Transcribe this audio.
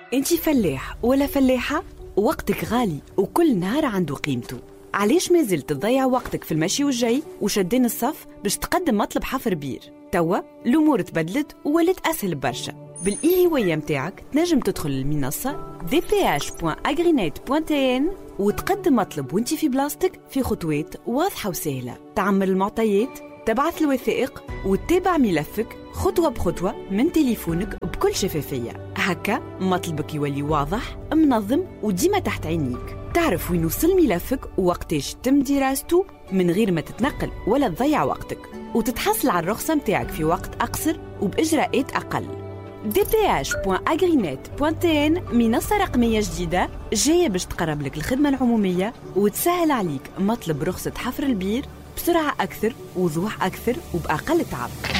انتي فلاح ولا فلاحة؟ وقتك غالي وكل نهار عنده قيمته. علاش ما زلت تضيع وقتك في المشي والجاي وشدين الصف باش تقدم مطلب حفر بير؟ توا الأمور تبدلت وولات أسهل برشا. بالإيهوية متاعك تنجم تدخل المنصة dph.agrinet.tn وتقدم مطلب وانتي في بلاصتك في خطوات واضحة وسهلة. تعمر المعطيات، تبعث الوثائق وتتابع ملفك خطوة بخطوة من تليفونك بكل شفافية. هكا مطلبك يولي واضح، منظم وديما تحت عينيك. تعرف وين وصل ملفك ووقتاش تم دراسته من غير ما تتنقل ولا تضيع وقتك، وتتحصل على الرخصة متاعك في وقت أقصر وبإجراءات أقل. dph.agrinet.tn منصة رقمية جديدة جاية باش تقرب لك الخدمة العمومية وتسهل عليك مطلب رخصة حفر البير بسرعة أكثر، وضوح أكثر وبأقل تعب.